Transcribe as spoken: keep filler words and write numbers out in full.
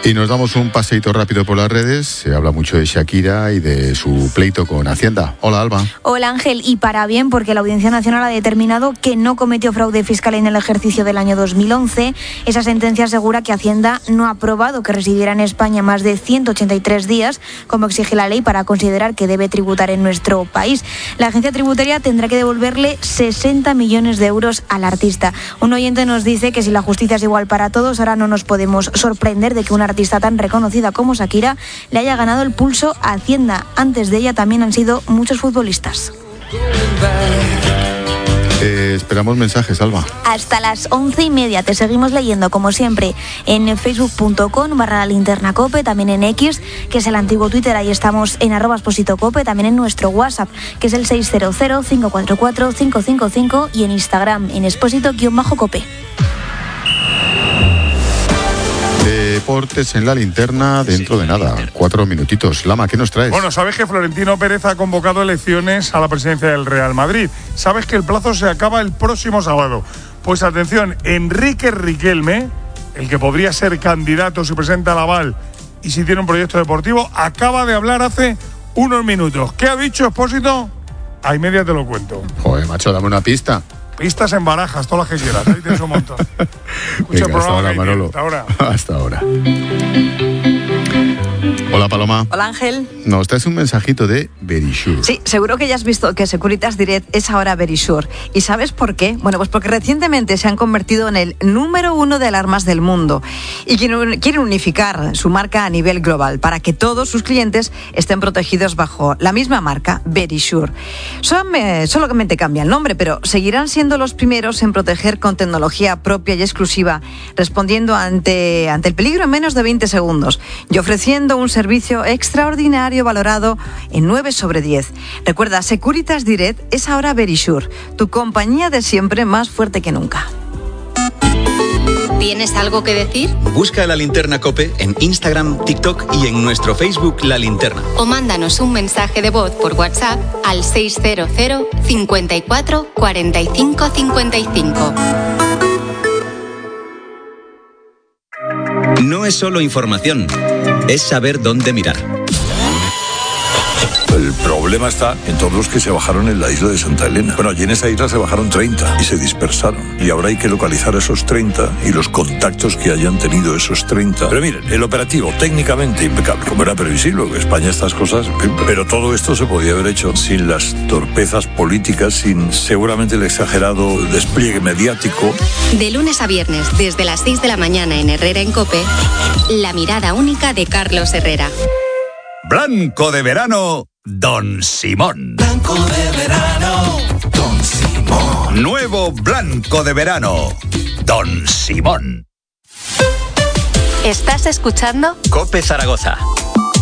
Y nos damos un paseíto rápido por las redes. Se habla mucho de Shakira y de su pleito con Hacienda. Hola, Alba. Hola, Ángel. Y para bien, porque la Audiencia Nacional ha determinado que no cometió fraude fiscal en el ejercicio del año dos mil once. Esa sentencia asegura que Hacienda no ha aprobado que residiera en España más de ciento ochenta y tres días, como exige la ley, para considerar que debe tributar en nuestro país. La agencia tributaria tendrá que devolverle sesenta millones de euros al artista. Un oyente nos dice que si la justicia es igual para todos, ahora no nos podemos sorprender de que una artista tan reconocida como Shakira le haya ganado el pulso a Hacienda. Antes de ella también han sido muchos futbolistas. Eh, esperamos mensajes, Alba. Hasta las once y media te seguimos leyendo, como siempre, en facebook punto com barra la linterna cope, también en X, que es el antiguo Twitter, ahí estamos en arroba exposito cope, también en nuestro WhatsApp, que es el seis cero cero, cinco cuatro cuatro, cinco cinco cinco, y en Instagram, en exposito-cope. Deportes en la linterna dentro de nada, cuatro minutitos. Lama, ¿qué nos traes? Bueno, sabes que Florentino Pérez ha convocado elecciones a la presidencia del Real Madrid. Sabes que el plazo se acaba el próximo sábado. Pues atención, Enrique Riquelme, el que podría ser candidato si presenta el aval y si tiene un proyecto deportivo, acaba de hablar hace unos minutos. ¿Qué ha dicho Expósito? A y media te lo cuento. Joder, macho, dame una pista. Pistas en Barajas, todas las que quieras. Ahí tienes un montón. Venga, hasta ahora, Manolo. Hasta ahora. Hasta ahora. Hola, Paloma. Hola, Ángel. Nos traes un mensajito de Verisure. Sí, seguro que ya has visto que Securitas Direct es ahora Verisure. ¿Y sabes por qué? Bueno, pues porque recientemente se han convertido en el número uno de alarmas del mundo y quieren unificar su marca a nivel global para que todos sus clientes estén protegidos bajo la misma marca, Verisure. Solamente cambia el nombre, pero seguirán siendo los primeros en proteger con tecnología propia y exclusiva, respondiendo ante, ante el peligro en menos de veinte segundos y ofreciendo un servicio extraordinario valorado en nueve sobre diez. Recuerda, Securitas Direct es ahora Verisure, tu compañía de siempre más fuerte que nunca. ¿Tienes algo que decir? Busca La Linterna COPE en Instagram, TikTok y en nuestro Facebook La Linterna. O mándanos un mensaje de voz por WhatsApp al seis cero cero, cincuenta y cuatro, cuarenta y cinco, cincuenta y cinco. No es solo información, es saber dónde mirar. El problema está en todos los que se bajaron en la isla de Santa Elena. Bueno, allí en esa isla se bajaron treinta y se dispersaron. Y ahora hay que localizar a esos treinta y los contactos que hayan tenido esos treinta. Pero miren, el operativo técnicamente impecable. Como era previsible, en España estas cosas... Pero todo esto se podía haber hecho sin las torpezas políticas, sin seguramente el exagerado despliegue mediático. De lunes a viernes, desde las seis de la mañana en Herrera en COPE, la mirada única de Carlos Herrera. Blanco de verano, Don Simón. Blanco de verano, Don Simón. Nuevo blanco de verano, Don Simón. ¿Estás escuchando? COPE Zaragoza.